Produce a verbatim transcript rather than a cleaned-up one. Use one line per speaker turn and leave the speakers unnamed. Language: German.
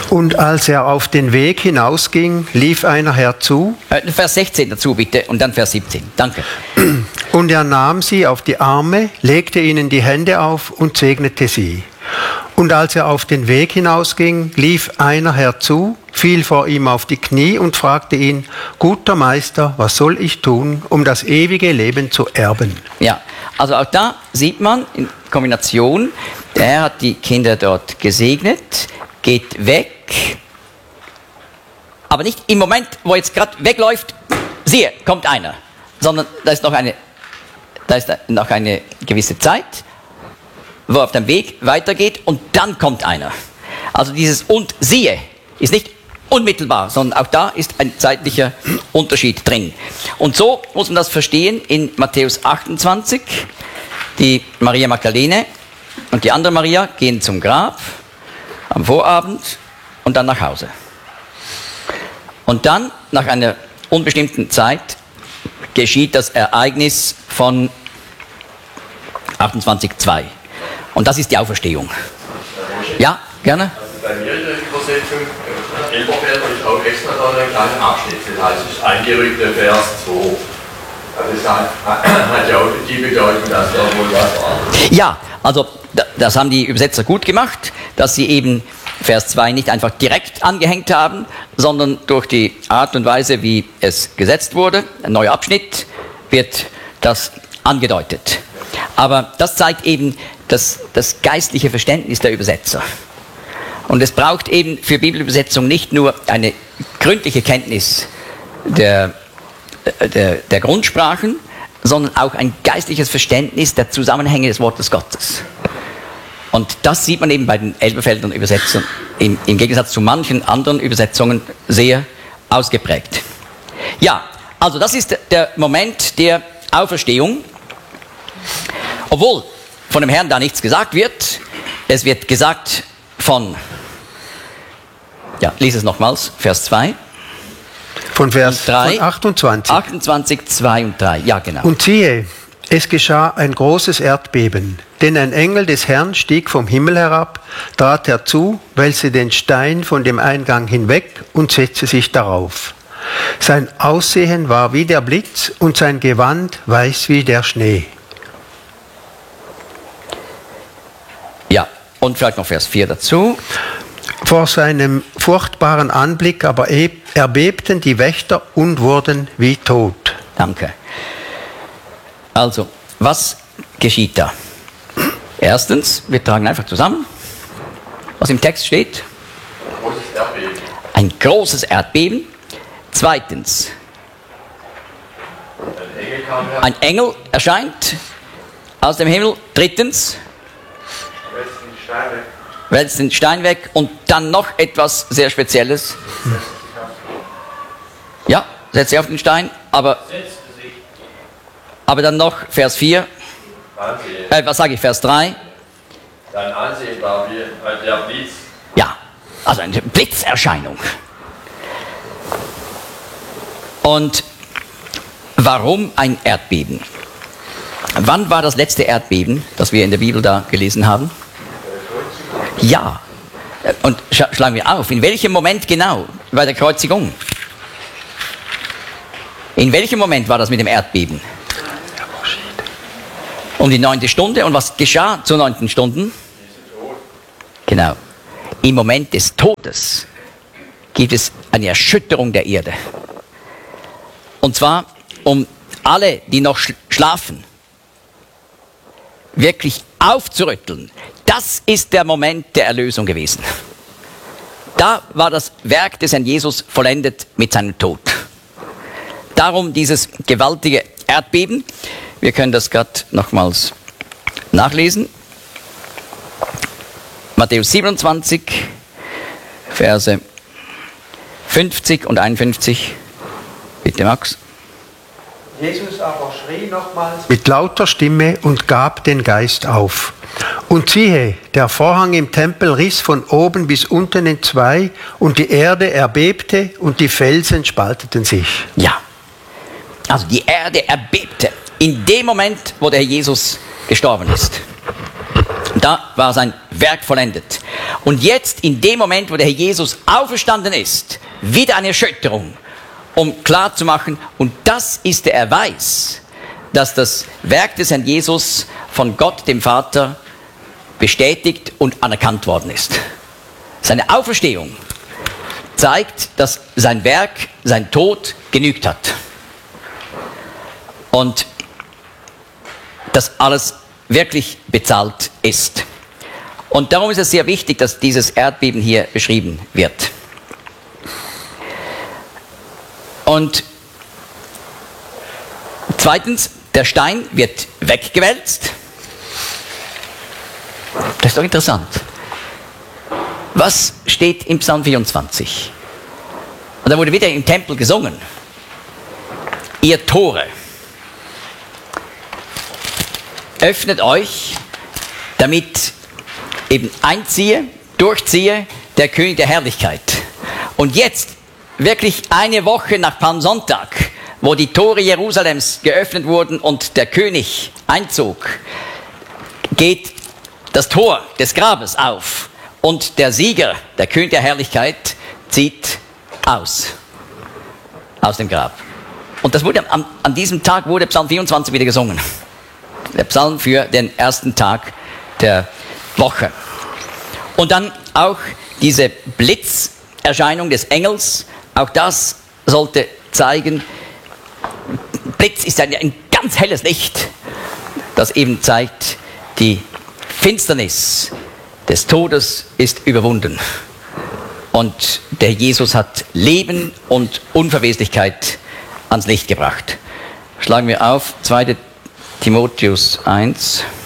Und als er auf den Weg hinausging, lief einer herzu.
Äh, Vers sechzehn dazu bitte und dann Vers siebzehn. Danke.
Und er nahm sie auf die Arme, legte ihnen die Hände auf und segnete sie. Und als er auf den Weg hinausging, lief einer herzu, fiel vor ihm auf die Knie und fragte ihn: Guter Meister, was soll ich tun, um das ewige Leben zu erben?
Ja, also auch da sieht man in Kombination, der Herr hat die Kinder dort gesegnet, geht weg, aber nicht im Moment, wo er jetzt gerade wegläuft, siehe, kommt einer, sondern da ist noch eine, da ist noch eine gewisse Zeit, wo er auf dem Weg weitergeht und dann kommt einer. Also dieses und siehe ist nicht unmittelbar, sondern auch da ist ein zeitlicher Unterschied drin. Und so muss man das verstehen in Matthäus achtundzwanzig. Die Maria Magdalene und die andere Maria gehen zum Grab am Vorabend und dann nach Hause. Und dann, nach einer unbestimmten Zeit, geschieht das Ereignis von achtundzwanzig zwei. Und das ist die Auferstehung. Ja, gerne.
Also bei mir in der Übersetzung, Elberfelder ist auch extra da ein kleiner Abschnitt. Das heißt, es ist eingerückt der Vers zwei. Also das hat, hat ja auch die Bedeutung, dass da wohl was war.
Ja, also das haben die Übersetzer gut gemacht, dass sie eben Vers zwei nicht einfach direkt angehängt haben, sondern durch die Art und Weise, wie es gesetzt wurde, ein neuer Abschnitt, wird das angedeutet. Aber das zeigt eben das, das geistliche Verständnis der Übersetzer. Und es braucht eben für Bibelübersetzung nicht nur eine gründliche Kenntnis der, der, der Grundsprachen, sondern auch ein geistliches Verständnis der Zusammenhänge des Wortes Gottes. Und das sieht man eben bei den Elberfeldern Übersetzern im, im Gegensatz zu manchen anderen Übersetzungen sehr ausgeprägt. Ja, also das ist der Moment der Auferstehung. Obwohl von dem Herrn da nichts gesagt wird, es wird gesagt von, ja, lies es nochmals, Vers zwei.
Von Vers
drei,
von achtundzwanzig.
achtundzwanzig, zwei und drei, ja genau.
Und siehe, es geschah ein großes Erdbeben, denn ein Engel des Herrn stieg vom Himmel herab, trat herzu, wälzte den Stein von dem Eingang hinweg und setzte sich darauf. Sein Aussehen war wie der Blitz und sein Gewand weiß wie der Schnee.
Ja, und vielleicht noch Vers vier dazu.
Vor seinem furchtbaren Anblick aber erbebten die Wächter und wurden wie tot.
Danke. Also, was geschieht da? Erstens, wir tragen einfach zusammen, was im Text steht.
Großes Erdbeben.
Ein großes Erdbeben. Zweitens,
Ein Engel kam her,
ein Engel erscheint aus dem Himmel. Drittens,
wälzt den Stein weg.
wälzt den Stein weg und dann noch etwas sehr Spezielles. Ja, setzt sich auf den Stein, aber, aber dann noch Vers vier,
Ansehen.
äh, was sage ich, Vers drei.
Sein Ansehen war wie der Blitz.
Ja, also eine Blitzerscheinung. Und warum ein Erdbeben? Wann war das letzte Erdbeben, das wir in der Bibel da gelesen haben? Ja. Und sch- schlagen wir auf, in welchem Moment genau? Bei der Kreuzigung. In welchem Moment war das mit dem Erdbeben? Um die neunte Stunde. Und was geschah zur neunten Stunde? Genau. Im Moment des Todes gibt es eine Erschütterung der Erde. Und zwar, um alle, die noch sch- schlafen, wirklich aufzurütteln. Das ist der Moment der Erlösung gewesen. Da war das Werk des Herrn Jesus vollendet mit seinem Tod. Darum dieses gewaltige Erdbeben. Wir können das gerade nochmals nachlesen. Matthäus siebenundzwanzig, Verse fünfzig und einundfünfzig. Bitte, Max.
Jesus aber schrie nochmals mit lauter Stimme und gab den Geist auf. Und siehe, der Vorhang im Tempel riss von oben bis unten in zwei, und die Erde erbebte und die Felsen spalteten sich.
Ja, also die Erde erbebte in dem Moment, wo der Herr Jesus gestorben ist. Da war sein Werk vollendet. Und jetzt, in dem Moment, wo der Herr Jesus auferstanden ist, wieder eine Erschütterung, um klarzumachen, und das ist der Erweis, dass das Werk des Herrn Jesus von Gott, dem Vater, bestätigt und anerkannt worden ist. Seine Auferstehung zeigt, dass sein Werk, sein Tod genügt hat. Und dass alles wirklich bezahlt ist. Und darum ist es sehr wichtig, dass dieses Erdbeben hier beschrieben wird. Und zweitens, der Stein wird weggewälzt. Das ist doch interessant. Was steht im Psalm vierundzwanzig? Und da wurde wieder im Tempel gesungen. Ihr Tore, öffnet euch, damit eben einziehe, durchziehe der König der Herrlichkeit. Und jetzt, wirklich eine Woche nach Palmsonntag, wo die Tore Jerusalems geöffnet wurden und der König einzog, geht das Tor des Grabes auf und der Sieger, der König der Herrlichkeit, zieht aus, aus dem Grab. Und das wurde, an, an diesem Tag wurde Psalm vierundzwanzig wieder gesungen. Der Psalm für den ersten Tag der Woche. Und dann auch diese Blitzerscheinung des Engels, auch das sollte zeigen, Blitz ist ein, ein ganz helles Licht, das eben zeigt, die Finsternis des Todes ist überwunden. Und der Jesus hat Leben und Unverweslichkeit ans Licht gebracht. Schlagen wir auf, zweiter Timotheus eins.